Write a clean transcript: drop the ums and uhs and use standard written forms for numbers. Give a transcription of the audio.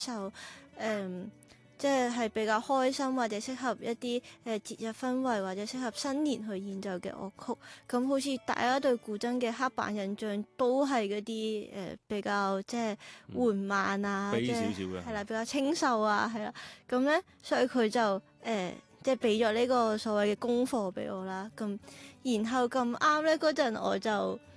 首即係比較開心或者適合一啲節日氛圍或者適合新年去演奏嘅樂曲。咁好似大家對古箏嘅刻板印象都係嗰啲比較即係緩慢啊， 悲即係少少嘅係啦，比較清秀啊，係啦。咁咧，所以佢就即係俾咗呢個所謂嘅功課俾我啦。咁然後咁啱咧嗰陣我就